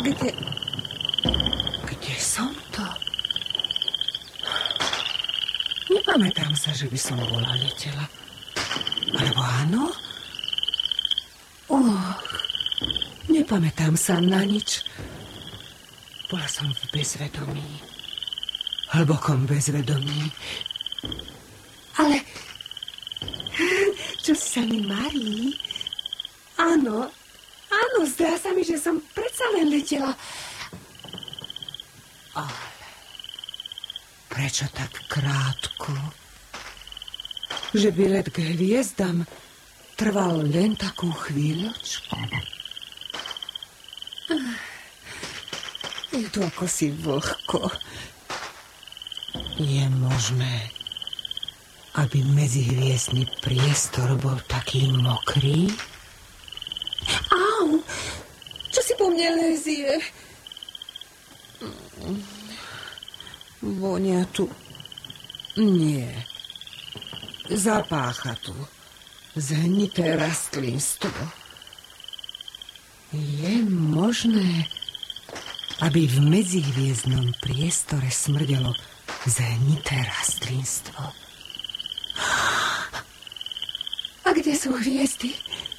Kde som to? Nepamätám sa, že by som bola letela. Alebo áno? Nepamätám sa na nič. Bola som v bezvedomí. Hlbokom bezvedomí. Ale čo sa mi marí? Áno, zdá sa mi, že som predsa len letela. Ale prečo tak krátko? Že by let k hviezdam trval len takú chvíľočku. Je tu ako si vlhko. Je možné, aby medzihviezdny priestor bol taký mokrý? Au! Čo si po mne lezie? Vonia tu. Nie. Zapácha tu. Zhnité rastlinstvo. Je možné, aby v medzihviezdnom priestore smrdelo zhnité rastlinstvo. A kde sú hviezdy?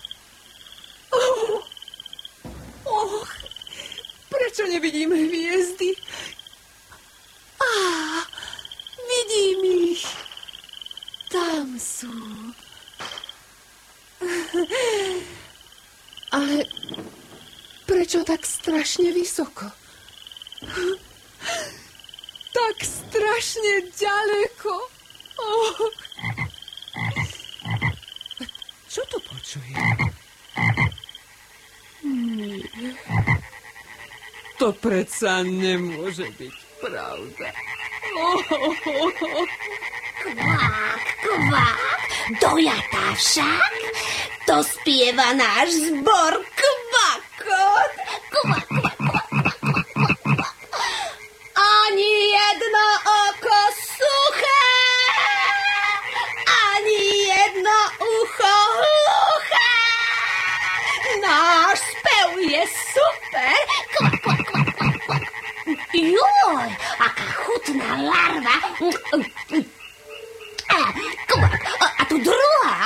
Prečo nevidím hviezdy? Vidím ich. Tam sú. Ale prečo tak strašne vysoko? Tak strašne ďaleko. Čo to počujem? To predsa nemôže byť pravda. Kvák, kvák, dojatá však. To spieva náš zbor kvakot. Kvak, kvak, kvak, kvak, kvak, kvak. Ani jedno oko suché, ani jedno ucho hluché. Náš spev je super. Kvak, kvak, kvak, kvak, kvak. Joj, aká chutná larva. Kvak, a tu druhá.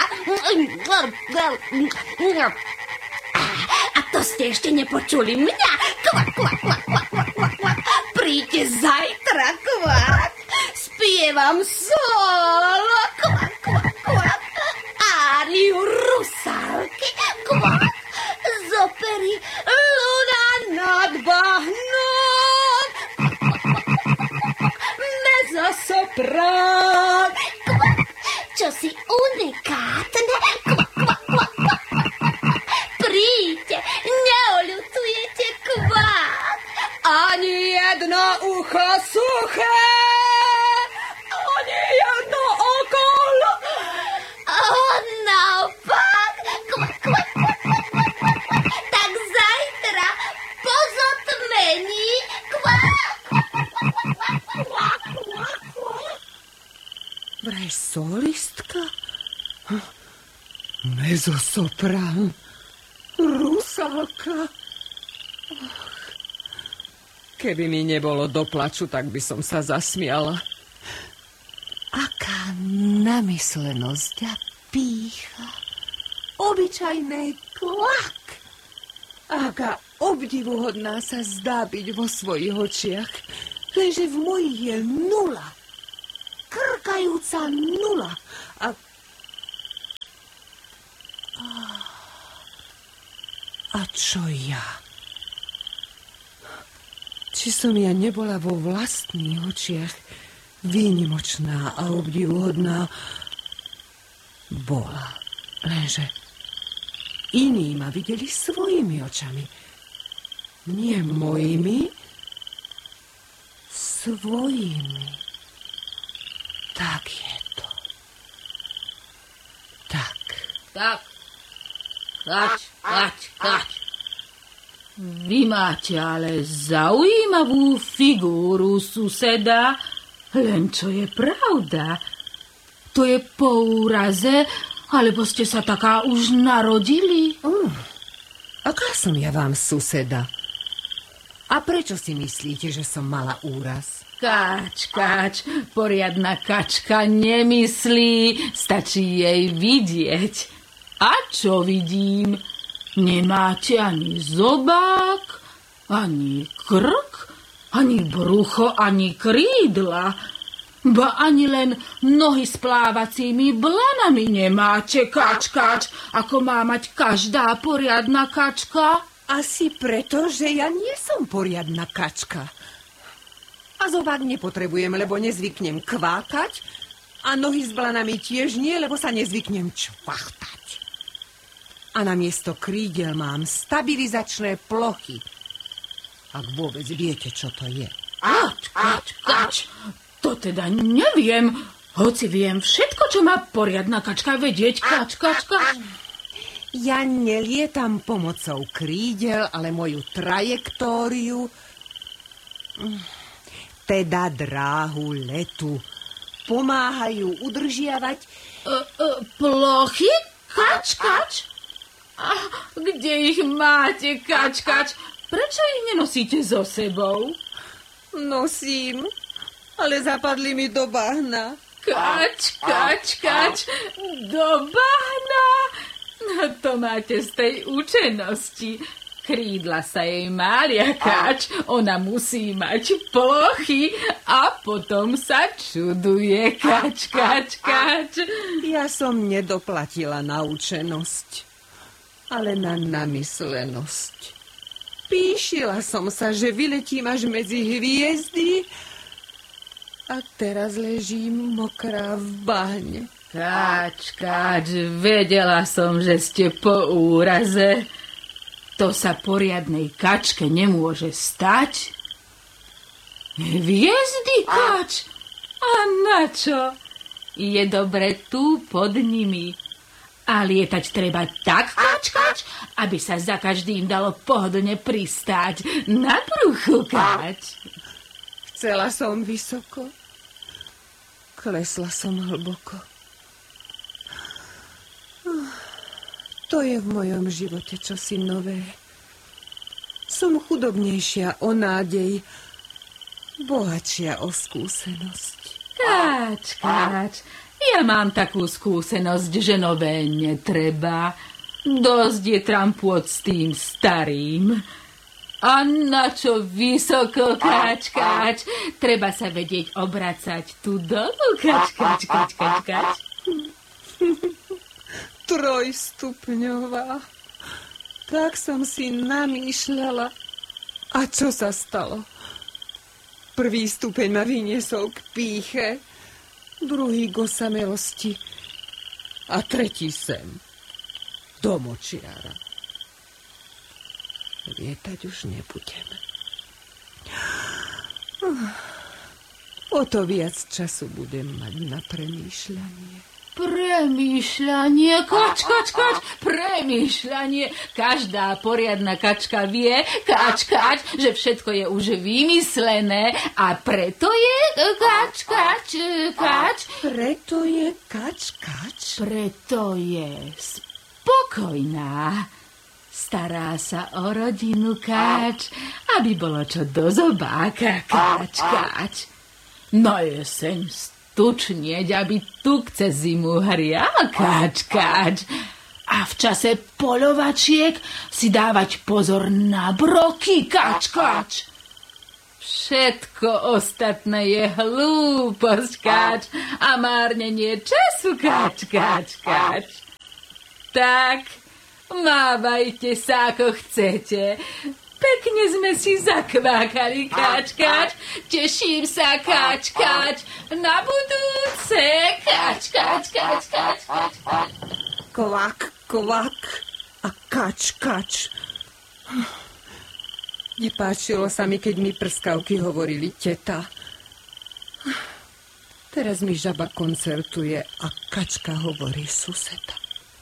A to ste ešte nepočuli mňa. Kvak, kvak, kvak, kvak, kvak, kvak, kvak. Príďte zajtra, kvak. Spievam solo. Kvak, kvak, kvak. Áriu Rusalky. Kvak. Z opery Luna nad bahnom. Mezzosoprán. Kvak. Čo si unikátne. Kvak, kvak, kvak, kvak. Príďte, neoľutujete, kvak. Ani jedno ucho suché, ani jedno oko. Naopak. Kvak, kvak, kvak, kvak, kvak, kvak. Tak zajtra po zotmení. Kvak. Vraj solistka? Mezzosoprán? Rusalka? Keby mi nebolo do plaču, tak by som sa zasmiala. Aká namyslenosť a pýcha. Obyčajné kvak. Aká obdivuhodná sa zdá byť vo svojich očiach. Lenže v mojich je nula. Krkajúca nula. A čo ja? Či som ja nebola vo vlastných očiach výnimočná a obdivuhodná? Bola. Lenže iní ma videli svojimi očami. Nie mojimi, svojimi. Tak je to. Tak. Kať. Vy máte ale zaujímavú figúru, suseda. Len čo je pravda? To je po úraze, alebo ste sa taká už narodili? Aká som ja vám suseda? A prečo si myslíte, že som mala úraz? Kač, poriadna kačka nemyslí, stačí jej vidieť. A čo vidím? Nemáte ani zobák, ani krk, ani brucho, ani krídla. Ba ani len nohy s plávacími blanami nemáte, kač, ako má mať každá poriadna kačka. Asi preto, že ja nie som poriadna kačka. A zobák nepotrebujem, lebo nezvyknem kvákať a nohy s blanami tiež nie, lebo sa nezvyknem čvachtať. A namiesto krídel mám stabilizačné plochy. Ak vôbec viete, čo to je. Kač, to teda neviem, hoci viem všetko, čo má poriadna kačka vedieť, kač. Ja nelietam pomocou krídel, ale moju trajektóriu, teda dráhu letu, pomáhajú udržiavať... Plochy? Kač? A kde ich máte, kač? Prečo ich nenosíte so sebou? Nosím, ale zapadli mi do bahna. Kač, do bahna? No to máte z tej učenosti. Krídla sa jej mália, kač. Ona musí mať plochy a potom sa čuduje, kač. Ja som nedoplatila na učenosť, ale na namyslenosť. Píšila som sa, že vyletím až medzi hviezdy a teraz ležím mokrá v bahne. Kač, vedela som, že ste po úraze. To sa poriadnej kačke nemôže stať. Hviezdy, kač? A na čo? Je dobre tu pod nimi. A lietať treba tak, kač, aby sa za každým dalo pohodlne pristáť na bruchu, kač. Chcela som vysoko, klesla som hlboko. To je v mojom živote čosi nové. Som chudobnejšia o nádej, bohatšia o skúsenosť. Kač, ja mám takú skúsenosť, že nové netreba. Dosť je trampôť s tým starým. A na čo vysoko, kač? Treba sa vedieť obracať tu dolu, kač. Trojstupňová. Tak som si namýšľala. A čo sa stalo? Prvý stupeň ma vyniesol k pýche, druhý k osamelosti a tretí sem, do močiara. Lietať už nebudem. O to viac času budem mať na premýšľanie. Premýšľanie, kač, premýšľanie. Každá poriadna kačka vie, kač, že všetko je už vymyslené a preto je kač. Preto je kač. Preto je spokojná. Stará sa o rodinu, kač, aby bolo čo do zobáka, kač. Na jeseň tučnieť, aby tuk cez zimu hrial, kač. A v čase poľovačiek si dávať pozor na broky, kač. Všetko ostatné je hlúposť, kač, a márnenie času, kač. Tak, mávajte sa, ako chcete. Pekne sme si zakvákali, kač. Teším sa, kač. Na budúce, kač. Kvak a kač. Nepáčilo sa mi, keď mi prskavky hovorili teta. Teraz mi žaba koncertuje a kačka hovorí suseda.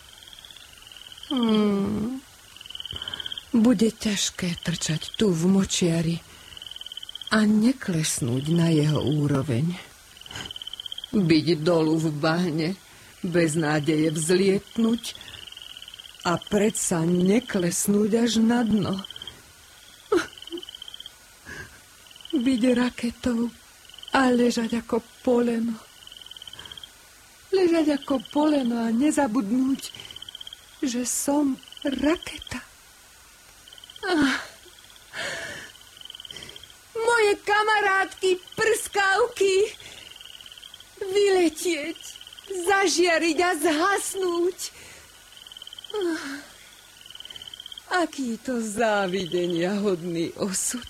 Bude ťažké trčať tu v močiari a neklesnúť na jeho úroveň. Byť dolu v bahne, bez nádeje vzlietnúť a predsa neklesnúť až na dno. byť raketou a ležať ako poleno. Ležať ako poleno a nezabudnúť, že som raketa. Moje kamarátky, prskavky, vyletieť, zažiariť a zhasnúť. Aký to závidenia hodný osud.